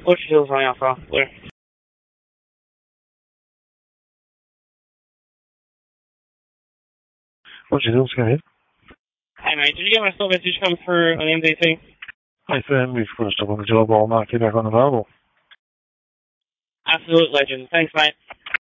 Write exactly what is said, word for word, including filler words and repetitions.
Bush Hills on Alpha. Where? Bush Hills, go ahead. Hi, mate. Did you get my stop message come through on M D T? Hey, Sam, we've put a stop on the job. I'll mark you back on available. Absolute legend. Thanks, mate.